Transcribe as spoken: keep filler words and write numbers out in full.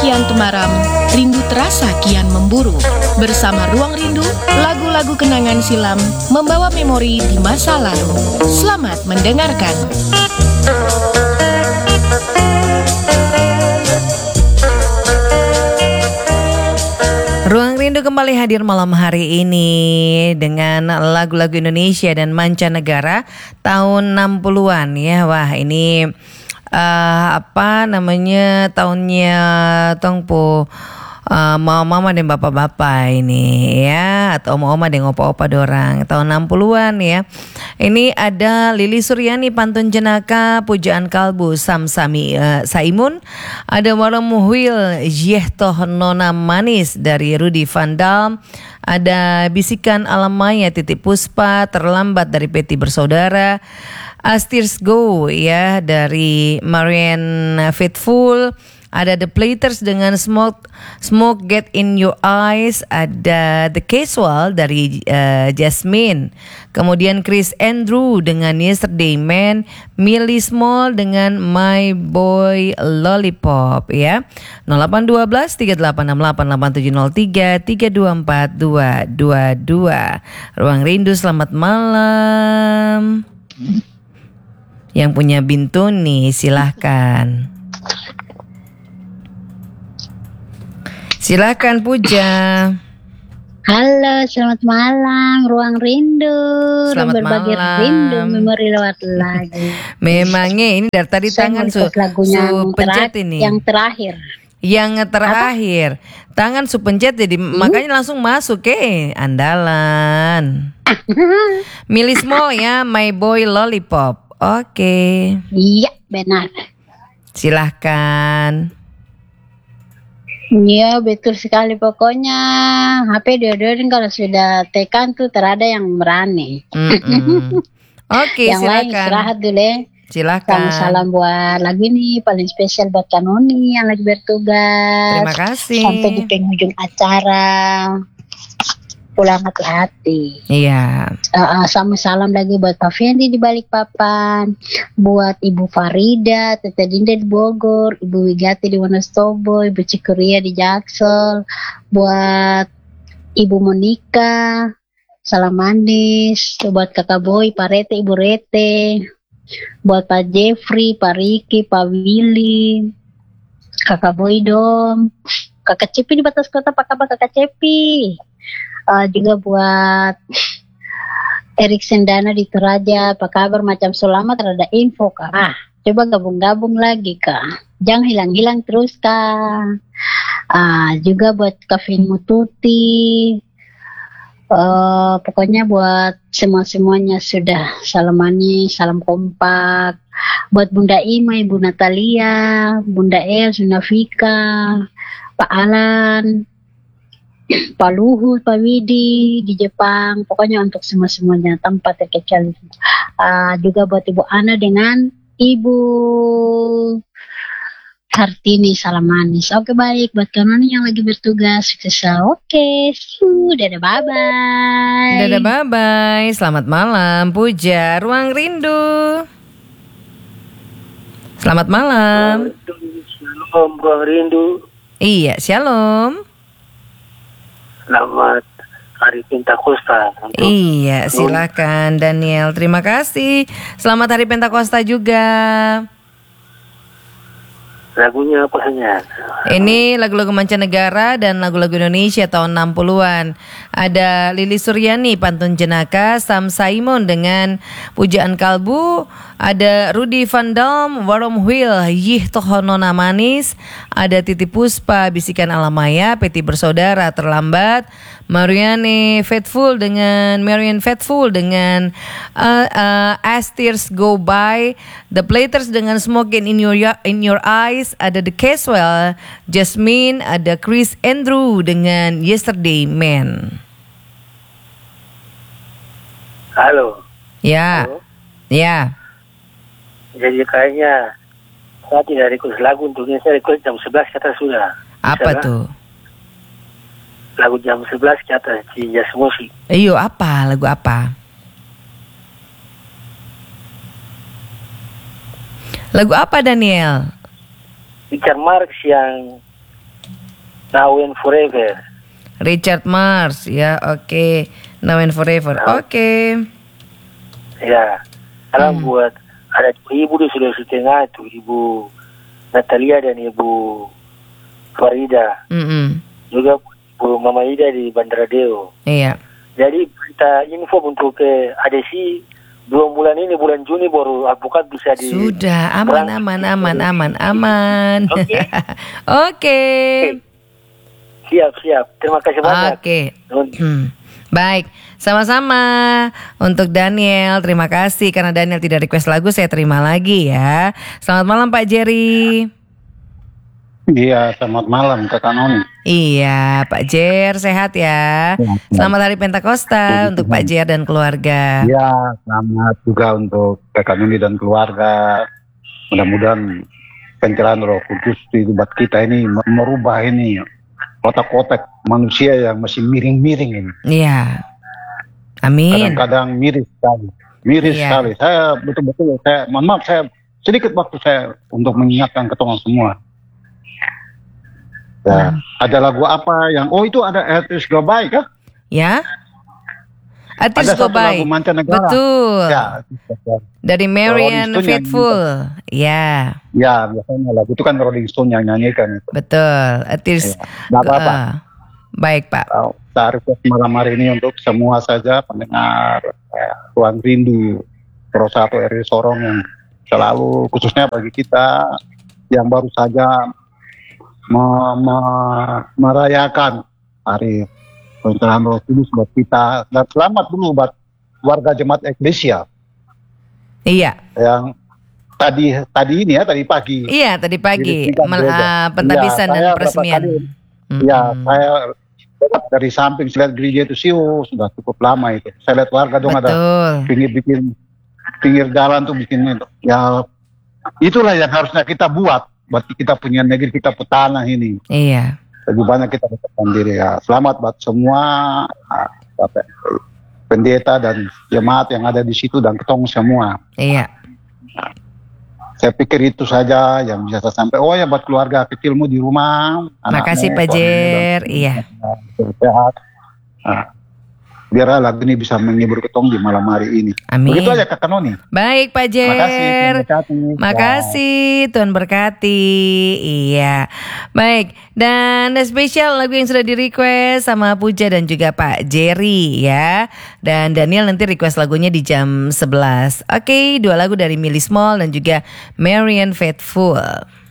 kian temaram, rindu terasa kian memburu. Bersama Ruang Rindu, lagu-lagu kenangan silam membawa memori di masa lalu. Selamat mendengarkan. Ruang Rindu kembali hadir malam hari ini dengan lagu-lagu Indonesia dan mancanegara tahun enam puluhan ya. Wah, ini uh, apa namanya tahunnya tongpo uh, mama-mama dan bapak-bapak ini ya, atau oma-oma dan opa-opa dorang tahun enam puluhan ya. Ini ada Lili Suryani Pantun Jenaka, Pujaan Kalbu Sam Sami uh, Saimun, ada Walam Muhwil Jehtoh Nona Manis dari Rudy Van Dam, ada Bisikan Alam Maya Titip Puspa, Terlambat dari Peti Bersaudara, As Tears Go ya dari Marianne Faithfull, ada The Platers dengan Smoke Smoke Get in Your Eyes, ada The Casual dari uh, Jasmine, kemudian Chris Andrew dengan Yesterday Man, Millie Small dengan My Boy Lollipop ya. nol delapan satu dua tiga delapan enam delapan delapan tujuh nol tiga tiga dua empat dua dua dua. Ruang Rindu, selamat malam. Yang punya Bintuni silahkan. Silakan Puja. Halo, selamat malam Ruang Rindu. Selamat berbagi malam. rindu memori lewat lagu. Memangnya ini dari tadi Saya tangan su, lagunya su pencet ini. Yang terakhir. Yang terakhir. Apa? Tangan su pencet jadi hmm? makanya langsung masuk ke andalan. Millie Small ya, My Boy Lollipop. Oke. Iya, benar. Silahkan. Iya, betul sekali pokoknya. H P dua-duanya kalau sudah tekan tuh terada yang berani. Oke, yang silakan. lain istirahat dulu ya. Silakan. Salam buat lagu ini paling spesial buat Kanoni yang lagi bertugas. Terima kasih. Sampai di penghujung acara. Pulang hati-hati. Iya. Uh, uh, sama salam lagi buat Pak Fendi di Balikpapan, buat Ibu Farida, Tete Dinda di Bogor, Ibu Wigati di Wonosobo, Ibu Cikuria di Jaksel, buat Ibu Monika, salam manis, buat Kakak Boy, Pak Rete, Ibu Rete, buat Pak Jeffrey, Pak Riki, Pak Willy, Kakak Boy dong, Kakak Cepi di batas kota, Pak kabar Kakak Cepi. Uh, juga buat Erik Sendana di Toraja, apa kabar macam selamat ada info kak? Ah, coba gabung-gabung lagi kak, jangan hilang-hilang terus kak. Uh, juga buat Kavin Mututi, uh, pokoknya buat semua-semuanya sudah salam manis, salam kompak. Buat Bunda Ima, Ibu Natalia, Bunda El, Sunafika, Pak Alan, Pak Luhut, Pak Widi di Jepang, pokoknya untuk semua-semuanya tanpa terkecuali. Uh, juga buat Ibu Ana dengan Ibu Hartini, salam manis. Oke, baik buat kamu yang lagi bertugas sukses. Oke, uh, dadah, bye bye. Dadah, bye bye. Selamat malam Puja. Ruang Rindu. Selamat malam. Shalom Ruang Rindu. Iya, shalom. Selamat Hari Pentakosta. Iya, silakan Daniel. Terima kasih. Selamat Hari Pentakosta juga. Lagunya apa saja? Ini lagu-lagu mancanegara dan lagu-lagu Indonesia tahun enam puluhan. Ada Lili Suryani Pantun Jenaka, Sam Saimun dengan Pujaan Kalbu, ada Rudy Van Dam, Warom Wheel, Yih Tohonona Manis, ada Titi Puspa, Bisikan Alam Maya, Peti Bersaudara, Terlambat, Marianne Faithfull dengan Marianne Faithfull dengan uh, uh, As Tears Go By, The Platers dengan Smoking in Your in Your Eyes, ada The Casual, Jasmine, ada Chris Andrew dengan Yesterday Man. Halo. Ya. Halo. Ya. Jadi kayaknya saya tidak request lagu untuknya, saya request jam sebelas ke atas sudah. Apa Bisa, tuh? Lagu jam sebelas ke atas di Jazz Musik. Iyo, apa? Lagu apa? Lagu apa Daniel? Richard Marx yang Now and Forever. Richard Mars, ya, oke. Okay. Now and Forever, Now. oke. Okay. Ya, sekarang Hmm. buat ada ibu di Sulawesi Tengah itu, Ibu Natalia dan Ibu Farida. Mm-mm. Juga Bu Mama Ida di Bandara Deo. Iya. Jadi kita info untuk ke Adesi belum bulan ini, bulan Juni baru advokat bisa di. Sudah aman berang- aman aman aman aman. Oke. Oke. Siap siap. Terima kasih banyak. Oke. Nun. Hmm. Baik, sama-sama. Untuk Daniel, terima kasih karena Daniel tidak request lagu, saya terima lagi ya. Selamat malam Pak Jerry. Iya, selamat malam Kakak Noni. Iya, Pak Jer sehat ya. Selamat Hari Pentakosta untuk Pak Jer dan keluarga. Iya, selamat juga untuk Kakak Noni dan keluarga. Mudah-mudahan pencerahan Roh Kudus itu buat kita ini merubah ini kotak-kotak manusia yang masih miring-miring ini. Iya. Amin. Kadang-kadang miris sekali. Miris Iya. sekali. Saya betul-betul saya mohon maaf saya sedikit waktu saya untuk mengingatkan ke teman semua. Ya, ada lagu apa yang oh itu ada Artis Go By kah? Ya. Artis Ada Go satu By. lagu mancanegara. Betul. Ya, Dari Marian Rolling Stone Faithful. Ya, ya biasanya lagu itu kan Rolling Stone yang nyanyikan itu. betul. Artis. Ya, nggak apa-apa. Ah, baik, Pak. Oh, saya request malam hari ini untuk semua saja pendengar eh, Ruang Rindu Pro satu R I Sorong yang selalu khususnya bagi kita yang baru saja me- me- merayakan hari pencerahan Roh Kudus buat kita, dan selamat dulu buat warga jemaat Eklesia Iya. yang tadi tadi ini ya tadi pagi. Iya, tadi pagi Diresmikan Mel- gereja. ah, pentabisan Ya, dan saya berapa peresmian. kali Mm-mm. Ya, saya lihat dari samping saya lihat gereja itu sih oh, sudah cukup lama itu. Saya lihat warga dong ada Betul. pinggir bikin pinggir jalan tuh bikin itu. Ya itulah yang harusnya kita buat. Buat kita punya negeri, kita punya tanah ini. Iya. Lebih banyak kita berkembang diri ya. Selamat buat semua ah, Bapak, pendeta dan jemaat yang ada di situ dan ketemu semua. Iya. Saya pikir itu saja yang bisa saya sampaikan. Oh ya buat keluarga kecilmu di rumah. Makasih anakmu, Pak suamimu, Jer. dan- Iya. sehat. Nah, biarlah lagu ini bisa menghibur ketong di malam hari ini. Amin. Begitu aja Kakak Noni. Baik Pak Makasih. Jer. Terima kasih. Makasih, Tuhan berkati. Iya. Baik, dan spesial lagu yang sudah di request sama Puja dan juga Pak Jerry ya. Dan Daniel nanti request lagunya di jam sebelas. Oke, dua lagu dari Millie Small dan juga Marian Faithful.